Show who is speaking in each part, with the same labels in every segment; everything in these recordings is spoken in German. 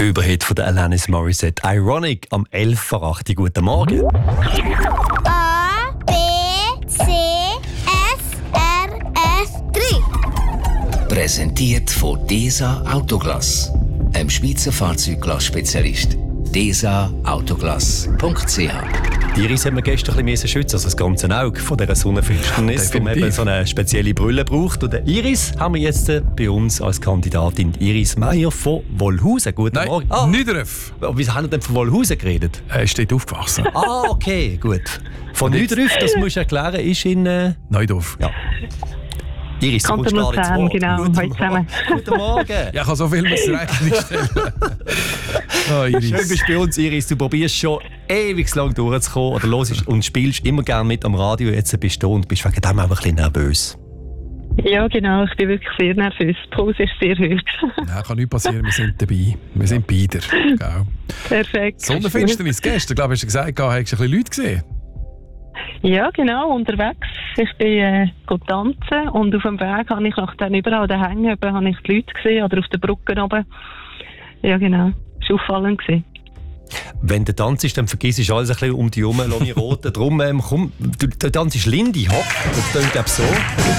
Speaker 1: Überhit von der Alanis Morissette. Ironic am 11:08. Guten Morgen.
Speaker 2: A, B, C, F, R, S, 3.
Speaker 3: Präsentiert von DESA Autoglass, einem Schweizer Fahrzeugglasspezialist. DESAautoglass.ch.
Speaker 1: Iris hat man gestern ein bisschen schützen, also das ganze Auge von dieser Sonnenfinsternis, wo man eben so eine spezielle Brille braucht. Und Iris haben wir jetzt bei uns als Kandidatin Iris Meier von Wollhausen. Guten Morgen.
Speaker 4: Niederöff.
Speaker 1: Wieso haben wir denn von Wollhausen geredet?
Speaker 4: Er ist dort aufgewachsen.
Speaker 1: Okay, gut. Von Niederöff, das musst du erklären, ist in...
Speaker 4: Neudorf.
Speaker 1: Ja. Iris, du kommst gerade ins Wort.
Speaker 5: Genau, heute zusammen.
Speaker 1: Guten Morgen.
Speaker 4: Ja, ich kann so viel mit Rechnung stellen.
Speaker 1: Schön bist du bei uns, Iris. Du probierst schon ewig lang durchzukommen oder hörst und spielst immer gerne mit am Radio. Jetzt bist du und bist wegen dem auch ein bisschen nervös.
Speaker 5: Ja, genau. Ich bin wirklich sehr nervös. Die Pause ist sehr hoch.
Speaker 4: Ja, kann nichts passieren. Wir sind dabei. Wir sind beide. Genau.
Speaker 5: Perfekt.
Speaker 4: Sonderfinsternis gestern, glaube ich, hast du gesagt, hast du ein bisschen Leute gesehen?
Speaker 5: Ja, genau. Unterwegs. Ich bin tanzen und auf dem Weg habe ich noch dann überall den Hängen habe ich die Leute gesehen oder auf den Brücken oben. Ja, genau. Das war auffallend gewesen.
Speaker 1: Wenn du tanzt, dann vergisst du alles ein bisschen um dich herum, Loni Rote. Darum, komm, du tanzt Lindy Hop. Das klingt, glaube ich, so.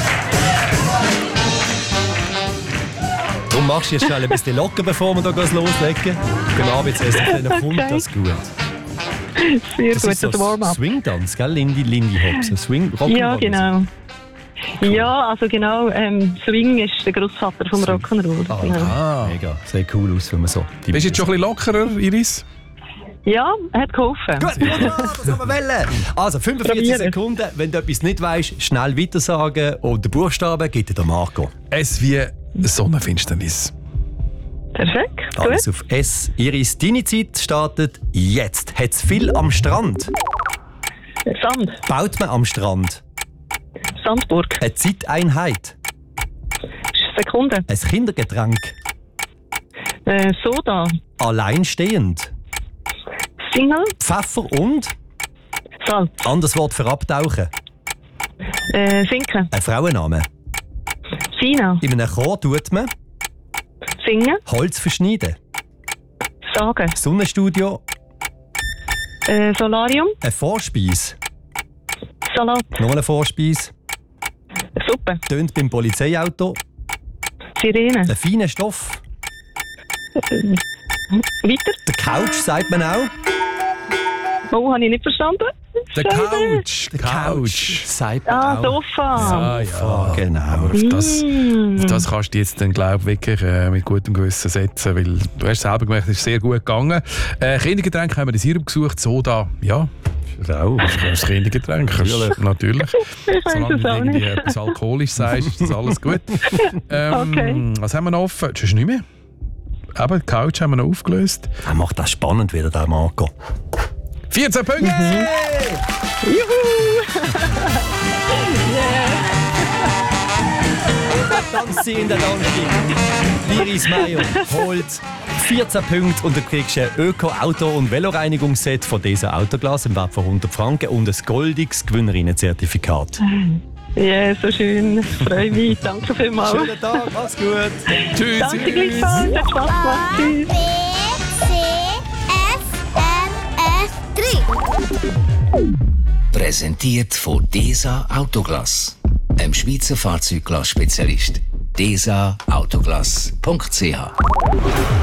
Speaker 1: Darum machst du jetzt schnell ein bisschen locker, bevor wir da loslegen. Genau, jetzt erst dann kommt das gut.
Speaker 5: Sehr
Speaker 1: Das
Speaker 5: gut,
Speaker 1: ist so
Speaker 5: das Warm-up.
Speaker 1: Swing-Tanz, gell? Lindy Hop. So Swing, Rock'n'Roll.
Speaker 5: Ja, genau. Cool. Ja, also genau. Swing ist der Grossvater vom Rock'n'Roll. Genau.
Speaker 1: Mega. Sieht cool aus, wenn man so...
Speaker 4: Bist du jetzt schon ein bisschen lockerer, Iris?
Speaker 5: Ja, hat geholfen.
Speaker 1: Gut, das haben wir wollen. Also 45 Sekunden, wenn du etwas nicht weißt, schnell weiter sagen und den Buchstaben gibt dir der Marco.
Speaker 4: S wie Sonnenfinsternis.
Speaker 5: Perfekt, gut.
Speaker 1: Alles auf S. Iris, deine Zeit startet jetzt. Hat es viel am Strand?
Speaker 5: Sand.
Speaker 1: Baut man am Strand?
Speaker 5: Sandburg.
Speaker 1: Eine Zeiteinheit?
Speaker 5: Sekunde.
Speaker 1: Ein Kindergetränk?
Speaker 5: Soda.
Speaker 1: Alleinstehend?
Speaker 5: Single.
Speaker 1: Pfeffer und?
Speaker 5: Salz.
Speaker 1: Anderes Wort für abtauchen?
Speaker 5: Sinken.
Speaker 1: Ein Frauenname?
Speaker 5: Sina.
Speaker 1: In einem Chor tut man?
Speaker 5: Singen.
Speaker 1: Holz verschneiden?
Speaker 5: Sagen.
Speaker 1: Sonnenstudio?
Speaker 5: Solarium.
Speaker 1: Ein Vorspeis?
Speaker 5: Salat.
Speaker 1: Noch eine Vorspeis?
Speaker 5: Suppe.
Speaker 1: Tönt beim Polizeiauto?
Speaker 5: Sirene.
Speaker 1: Ein feiner Stoff?
Speaker 5: Weiter.
Speaker 1: Der Couch sagt man auch?
Speaker 5: Oh, habe ich nicht verstanden.
Speaker 4: Der Couch. Couch.
Speaker 1: Sagt man auch.
Speaker 5: Sofa.
Speaker 1: Ja, genau.
Speaker 4: Auf das kannst du jetzt dann, glaube ich, wirklich mit gutem Gewissen setzen, weil du hast selber gemerkt, es ist sehr gut gegangen. Kindergetränk haben wir den Sirup gesucht, Soda, ja.
Speaker 1: Auch.
Speaker 4: Das Kindergetränk, natürlich.
Speaker 5: Ich weiß
Speaker 4: Solange
Speaker 5: es
Speaker 4: du
Speaker 5: auch
Speaker 4: irgendwie
Speaker 5: nicht.
Speaker 4: etwas alkoholisch sagst, ist das alles gut.
Speaker 5: Okay.
Speaker 4: Was haben wir noch offen? Das ist nicht mehr. Aber die Couch haben wir noch aufgelöst.
Speaker 1: Er macht das spannend wieder, der Marco.
Speaker 4: 14 Punkte!
Speaker 1: Tanzt sie in der Danke. Iris Meier holt 14 Punkte und du kriegst ein Öko-Auto- und Veloreinigungsset von dieser Autoglas im Wert von 100 Franken und ein goldiges Gewinnerinnen-Zertifikat.
Speaker 5: Ja, so schön. Ich freue mich. Danke vielmals.
Speaker 1: Schönen Tag, mach's gut.
Speaker 4: Tschüss!
Speaker 5: Danke gleichfalls. Hat Spaß gemacht. Tschüss.
Speaker 2: B, C, F, R, S, 3.
Speaker 3: Präsentiert von DESA Autoglass, einem Schweizer Fahrzeugglass-Spezialist. DESAautoglass.ch